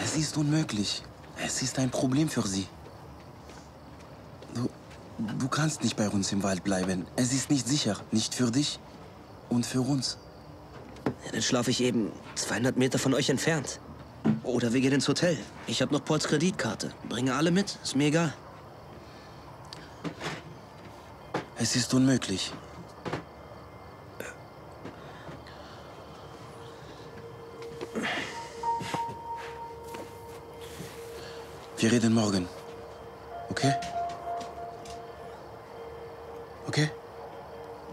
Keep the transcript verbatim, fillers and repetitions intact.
Es ist unmöglich. Es ist ein Problem für sie. Du, du kannst nicht bei uns im Wald bleiben. Es ist nicht sicher. Nicht für dich und für uns. Ja, dann schlafe ich eben zweihundert Meter von euch entfernt. Oder wir gehen ins Hotel. Ich habe noch Pauls Kreditkarte. Bringe alle mit. Ist mir egal. Es ist unmöglich. Wir reden morgen. Okay?